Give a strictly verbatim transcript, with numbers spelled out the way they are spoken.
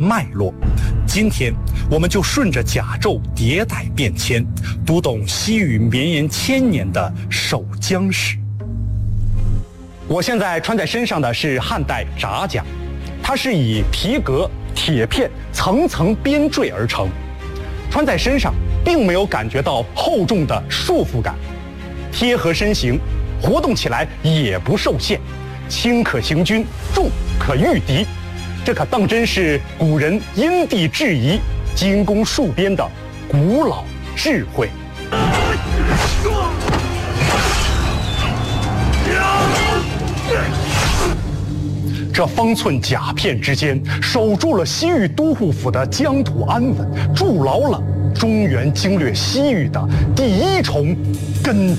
脉络。今天，我们就顺着甲胄迭代变迁，读懂西域绵延千年的守疆史。我现在穿在身上的是汉代札甲，它是以皮革、铁片层层编缀而成，穿在身上并没有感觉到厚重的束缚感，贴合身形，活动起来也不受限，轻可行军，重可御敌。这可当真是古人因地制宜、精工数编的古老智慧。这方寸甲片之间，守住了西域都护府的疆土安稳，筑牢了中原经略西域的第一重根。